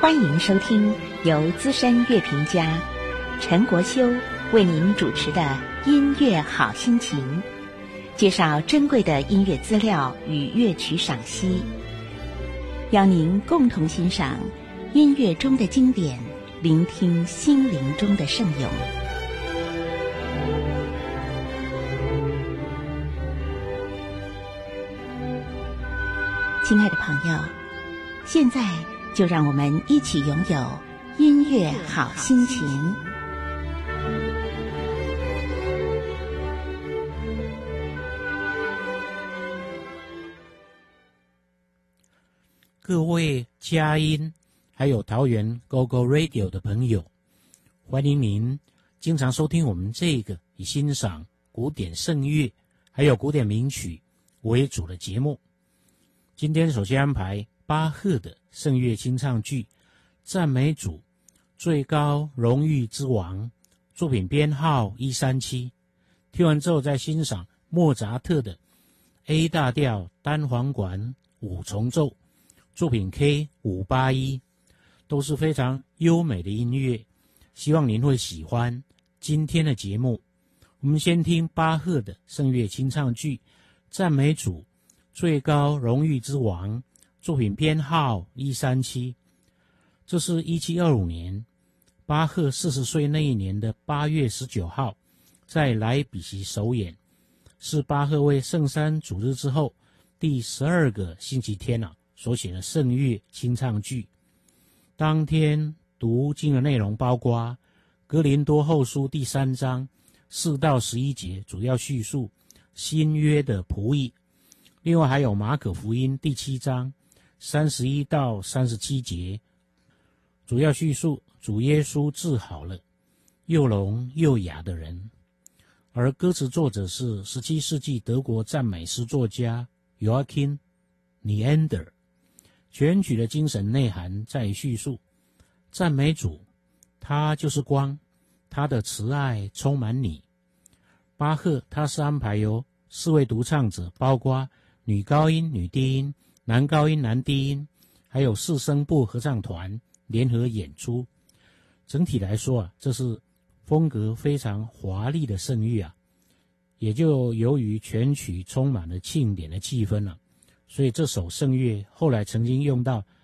欢迎收听由资深乐评家陈国修为您主持的《音乐好心情》，介绍珍贵的音乐资料与乐曲赏析，邀您共同欣赏音乐中的经典，聆听心灵中的圣咏。亲爱的朋友，现在就让我们一起拥有音乐好心情。 各位佳音还有桃园 GoGo Radio 的朋友，欢迎您经常收听我们这个以欣赏古典圣乐还有古典名曲为主的节目。今天首先安排巴赫的圣乐清唱剧赞美主最高荣誉之王，作品编号137。听完之后再欣赏莫扎特的 A 大调单簧管五重奏，作品 K581， 都是非常优美的音乐，希望您会喜欢今天的节目。我们先听巴赫的圣乐清唱剧赞美主最高荣誉之王，作品编号137。这是1725年巴赫40岁那一年的8月19号在莱比锡首演，是巴赫为圣山主日之后第12个星期天所写的圣乐清唱剧。当天读经的内容包括哥林多后书第3章4到11节，主要叙述新约的仆役。另外还有马可福音第7章31到37节，主要叙述主耶稣治好了又聋又哑的人。而歌词作者是17世纪德国赞美诗作家 Joachim Neander。全曲的精神内涵在于叙述赞美主，他就是光，他的慈爱充满你。巴赫他是安排由4位独唱者，包括女高音、女低音、男高音、男低音，还有4声部合唱团联合演出。整体来说这是风格非常华丽的圣乐也就由于全曲充满了庆典的气氛所以这首圣乐后来曾经用到